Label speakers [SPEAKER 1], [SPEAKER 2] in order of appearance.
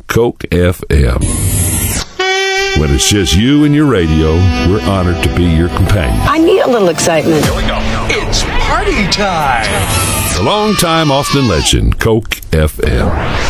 [SPEAKER 1] Coke FM. When it's just you and your radio, we're honored to be your companion.
[SPEAKER 2] I need a little excitement.
[SPEAKER 3] Here we go. It's party time.
[SPEAKER 1] The longtime Austin legend, Coke FM.